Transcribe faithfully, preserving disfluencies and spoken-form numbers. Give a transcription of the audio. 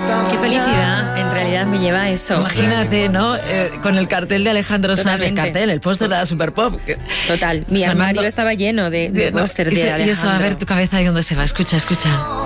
Qué felicidad, en realidad me lleva a eso. Imagínate, ¿no? Eh, con el cartel de Alejandro Sanz, el Totalmente. cartel, el póster de la Super Pop. Total, mi Sonando. armario estaba lleno de, de No, póster y de se- y Alejandro. eso, a ver tu cabeza ahí dónde se va. Escucha, escucha.